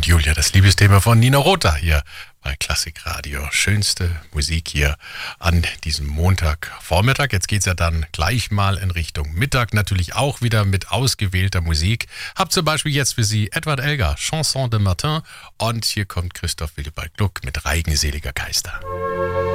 und Julia, das Liebesthema von Nina Rota hier bei Klassikradio. Schönste Musik hier an diesem Montagvormittag. Jetzt geht's ja dann gleich mal in Richtung Mittag, natürlich auch wieder mit ausgewählter Musik. Hab zum Beispiel jetzt für Sie Edward Elgar, Chanson de Matin, und hier kommt Christoph Willibald Gluck mit Reigenseliger Geister.